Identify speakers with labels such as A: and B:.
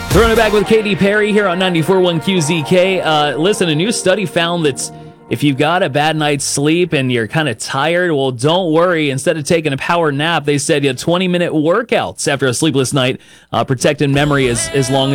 A: Throwing it back with Katy Perry here on 94.1 QZK. Listen, a new study found that if you've got a bad night's sleep and you're kind of tired, well, don't worry. Instead of taking a power nap, they said 20-minute workouts after a sleepless night protecting memory as long